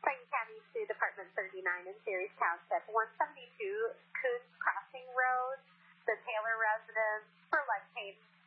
Franklin County to Department 39 in Ceres Township, 172 Coos Crossing Road, the Taylor residence, for lead paint